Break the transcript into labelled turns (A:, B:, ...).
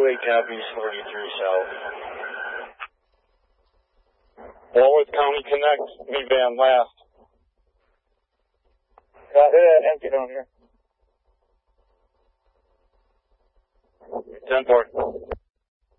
A: 28 copies, 43 South.
B: Walworth County Connect, minivan last.
C: Got it, empty down here.
B: 10-4.